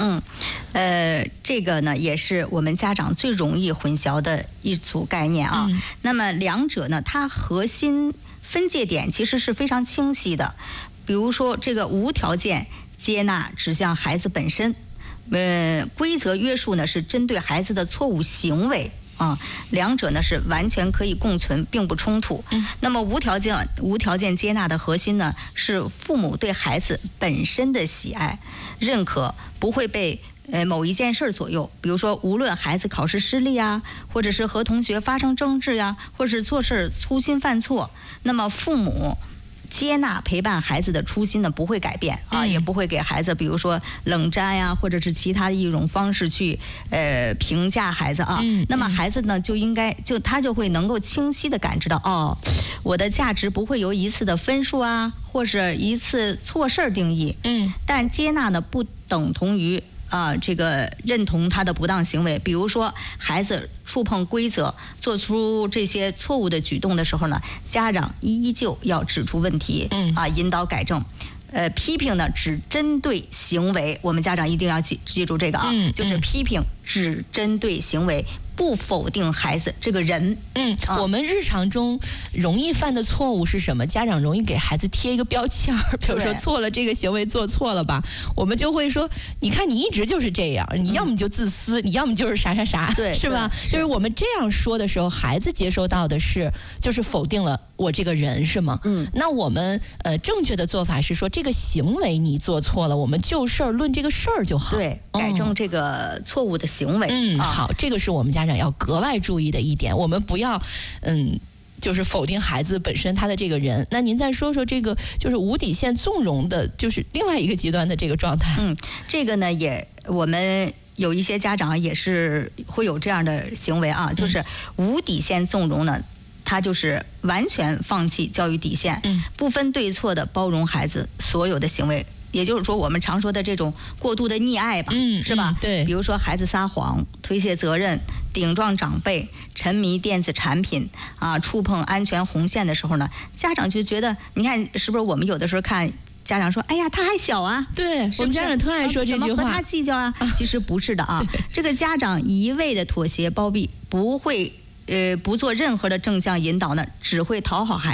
这个呢也是我们家长最容易混淆的一组概念啊。那么两者呢，它核心分界点其实是非常清晰的。比如说，这个无条件接纳指向孩子本身，规则约束呢是针对孩子的错误行为。两者呢是完全可以共存，并不冲突。那么无条件接纳的核心呢，是父母对孩子本身的喜爱、认可，不会被某一件事左右。比如说，无论孩子考试失利啊，或者是和同学发生争执呀，或者是做事粗心犯错，那么父母接纳陪伴孩子的初心呢不会改变也不会给孩子比如说冷战呀，或者是其他一种方式去评价孩子啊。那么孩子呢他就会能够清晰的感知到我的价值不会由一次的分数啊，或是一次错事定义。但接纳呢不等同于这个认同他的不当行为。比如说孩子触碰规则，做出这些错误的举动的时候呢，家长依旧要指出问题，引导改正。批评呢只针对行为，我们家长一定要记住这个就是批评只针对行为，不否定孩子这个人。 我们日常中容易犯的错误是什么？家长容易给孩子贴一个标签，比如说错了，这个行为做错了吧，我们就会说，你看你一直就是这样，你要么就自私，你要么就是啥啥啥，是吧？就是我们这样说的时候，孩子接收到的就是否定了我这个人，是吗？那我们正确的做法是说，这个行为你做错了，我们就事论这个事儿就好， 对，改正这个错误的行为。 好，这个是我们家长要格外注意的一点，我们不要就是否定孩子本身他的这个人。那您再说说这个就是无底线纵容的，就是另外一个极端的这个状态。 这个呢我们有一些家长也是会有这样的行为就是无底线纵容呢，他就是完全放弃教育底线，不分对错的包容孩子所有的行为。也就是说，我们常说的这种过度的溺爱吧，是吧？ 对。 比如说孩子撒谎、推卸责任、顶撞长辈、沉迷电子产品触碰安全红线的时候呢，家长就觉得，你看是不是我们有的时候看家长说，哎呀，他还小啊， 对，我们家长特爱说这句话， 怎么和他计较啊？其实不是的这个家长一味的妥协包庇，不会不做任何的正向引导呢，只会讨好孩子。